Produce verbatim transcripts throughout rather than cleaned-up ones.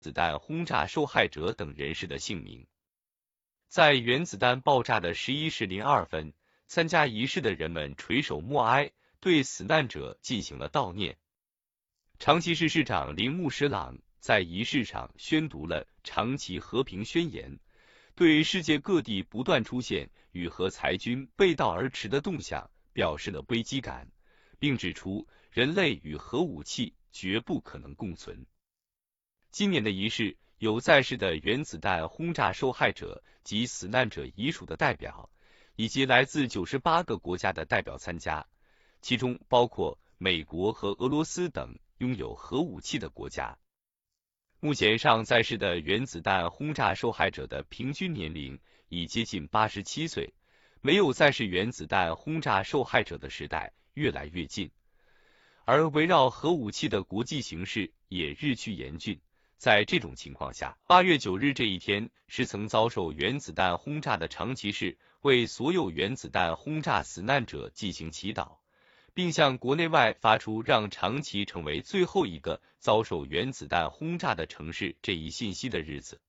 子弹轰炸受害者等人士的姓名。在原子弹爆炸的十一时零二分，参加仪式的人们垂首默哀，对死难者进行了悼念。长崎市市长铃木实朗在仪式上宣读了长崎和平宣言，对世界各地不断出现与核裁军背道而驰的动向表示了危机感，并指出人类与核武器绝不可能共存。今年的仪式有在世的原子弹轰炸受害者及死难者遗属的代表，以及来自九十八个国家的代表参加，其中包括美国和俄罗斯等拥有核武器的国家。目前尚在世的原子弹轰炸受害者的平均年龄已接近八十七岁，没有在世原子弹轰炸受害者的时代越来越近，而围绕核武器的国际形势也日趋严峻。在这种情况下，八月九日这一天是曾遭受原子弹轰炸的长崎市为所有原子弹轰炸死难者进行祈祷，并向国内外发出让长崎成为最后一个遭受原子弹轰炸的城市这一信息的日子。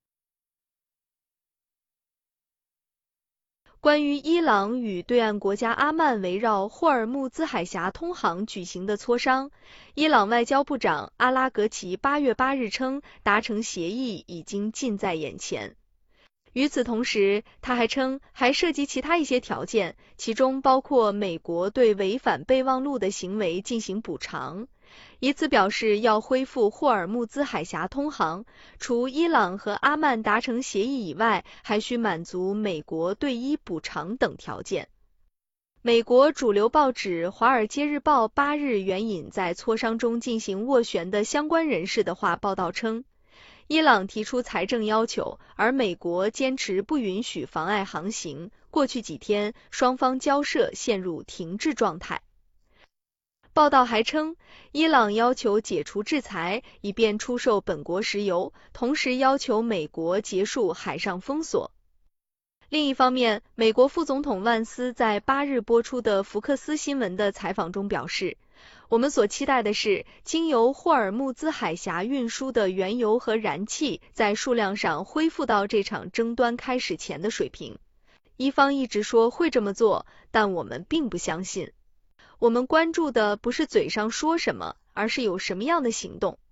关于伊朗与对岸国家阿曼围绕霍尔木兹海峡通航举行的磋商，伊朗外交部长阿拉格齐八月八日称，达成协议已经近在眼前。与此同时，他还称还涉及其他一些条件，其中包括美国对违反备忘录的行为进行补偿，以此表示要恢复霍尔木兹海峡通航，除伊朗和阿曼达成协议以外，还需满足美国对伊补偿等条件。美国主流报纸《华尔街日报》八日援引在磋商中进行斡旋的相关人士的话报道称，伊朗提出财政要求，而美国坚持不允许妨碍航行。过去几天，双方交涉陷入停滞状态。报道还称，伊朗要求解除制裁，以便出售本国石油，同时要求美国结束海上封锁。另一方面，美国副总统万斯在八日播出的福克斯新闻的采访中表示，我们所期待的是，经由霍尔木兹海峡运输的原油和燃气在数量上恢复到这场争端开始前的水平。伊方一直说会这么做，但我们并不相信。我们关注的不是嘴上说什么，而是有什么样的行动。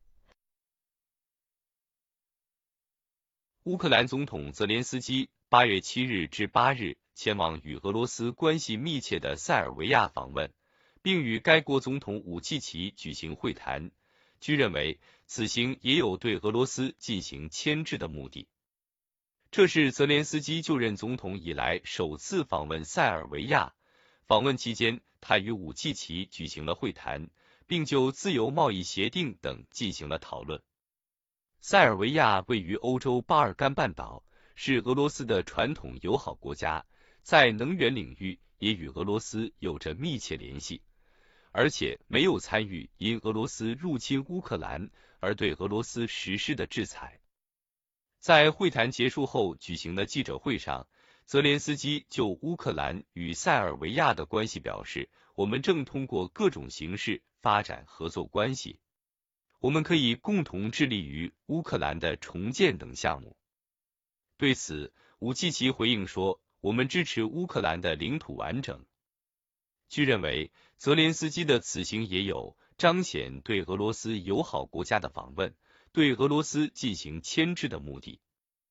乌克兰总统泽连斯基八月七日至八日前往与俄罗斯关系密切的塞尔维亚访问，并与该国总统武契奇举行会谈。据认为，此行也有对俄罗斯进行牵制的目的。这是泽连斯基就任总统以来首次访问塞尔维亚。访问期间，他与武契奇举行了会谈，并就自由贸易协定等进行了讨论。塞尔维亚位于欧洲巴尔干半岛，是俄罗斯的传统友好国家，在能源领域也与俄罗斯有着密切联系，而且没有参与因俄罗斯入侵乌克兰而对俄罗斯实施的制裁。在会谈结束后举行的记者会上，泽连斯基就乌克兰与塞尔维亚的关系表示，我们正通过各种形式发展合作关系，我们可以共同致力于乌克兰的重建等项目。对此，武契奇回应说，我们支持乌克兰的领土完整。据认为，泽连斯基的此行也有彰显对俄罗斯友好国家的访问，对俄罗斯进行牵制的目的。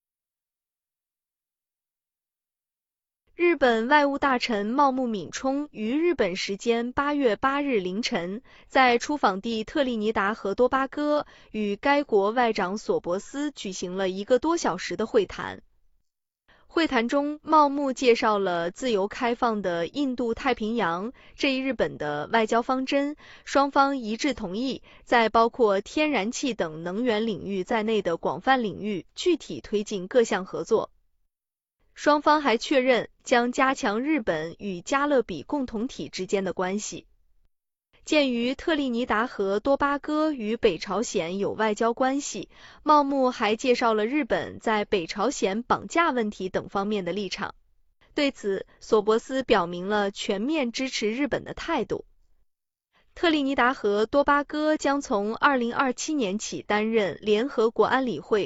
日本外务大臣茂木敏充于日本时间八月八日凌晨，在出访地特立尼达和多巴哥与该国外长索博斯举行了一个多小时的会谈。会谈中，茂木介绍了自由开放的印度太平洋这一日本的外交方针，双方一致同意在包括天然气等能源领域在内的广泛领域具体推进各项合作。双方还确认将加强日本与加勒比共同体之间的关系。鉴于特立尼达和多巴哥与北朝鲜有外交关系，茂木还介绍了日本在北朝鲜绑架问题等方面的立场。对此，索博斯表明了全面支持日本的态度。特立尼达和多巴哥将从二零二七年起担任联合国安理会